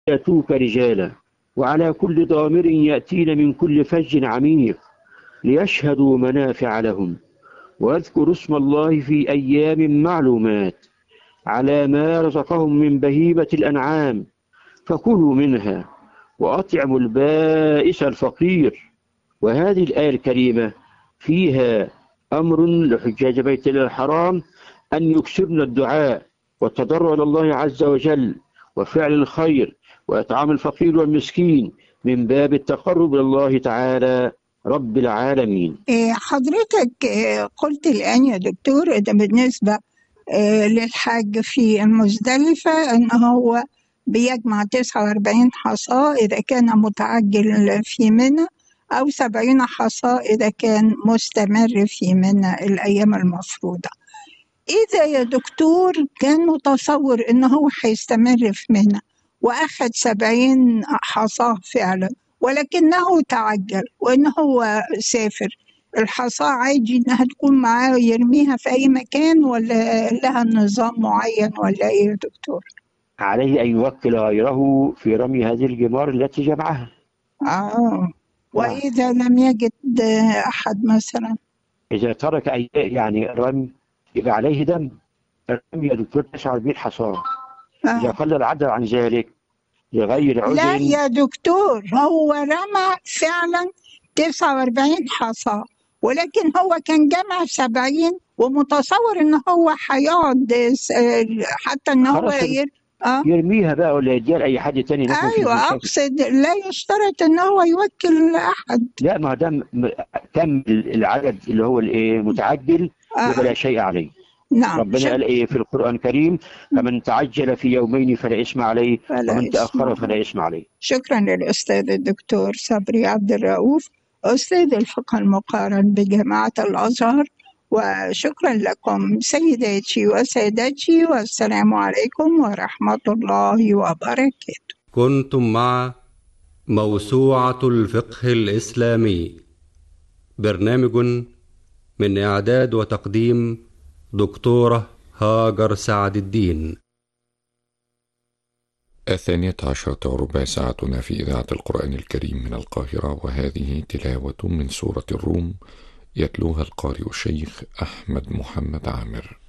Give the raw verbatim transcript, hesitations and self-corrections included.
يأتوك رجالا وعلى كل ضامر يأتين من كل فج عميق ليشهدوا منافع لهم واذكروا اسم الله في أيام معلومات على ما رزقهم من بهيمة الأنعام فكلوا منها وأطعموا البائس الفقير. وهذه الآية الكريمة فيها أمر لحجاج بيت الله الحرام أن يكثرن الدعاء والتضرع إلى الله عز وجل وفعل الخير وإطعام الفقير والمسكين من باب التقرب إلى الله تعالى رب العالمين. حضرتك قلت الآن يا دكتور ده بالنسبة للحاج في المزدلفة أن هو بيجمع تسعة وأربعين حصاة إذا كان متعجل في منى أو سبعين حصاة إذا كان مستمر في منى الأيام المفروضة. إذا يا دكتور كان متصور إنه هو هيستمر في منى وأخذ سبعين حصاة فعلا ولكنه تعجل وإنه هو سافر، الحصاة عادي إنها تكون معاه ويرميها في أي مكان ولا لها نظام معين ولا إيه يا دكتور؟ عليه أن يوكل غيره في رمي هذه الجمار التي جمعها. آه وإذا لم يجد أحد مثلا، إذا ترك أي يعني رمي يبقى عليه دم. الرمي يا دكتور تسعة وأربعين حصاة. آه. إذا قل العدد عن ذلك لغير عذر. لا يا دكتور هو رمى فعلا تسعة وأربعين حصاة ولكن هو كان جمع سبعين ومتصور إن هو هيقعد حتى إن هو ير... آه؟ يرميها بقى ولا يديها لأي حد تاني. أيوة أقصد لا يشترط إن هو يوكل أحد. لا ما دام تم العدد اللي هو الإيه متعجل آه. يبقى لا شيء عليه. نعم. ربنا شك... قال إيه في القرآن الكريم فمن تعجل في يومين فلا إثم عليه ومن تأخر فلا إثم عليه. شكرا للأستاذ الدكتور صبري عبد الرؤوف أستاذ الفقه المقارن بجامعة الأزهر، وشكرا لكم سيداتي وسادتي والسلام عليكم ورحمة الله وبركاته. كنتم مع موسوعة الفقه الإسلامي، برنامج من إعداد وتقديم دكتورة هاجر سعد الدين. الثانية عشرة وربع ساعتنا في إذاعة القرآن الكريم من القاهرة، وهذه تلاوة من سورة الروم يتلوها القارئ الشيخ أحمد محمد عامر.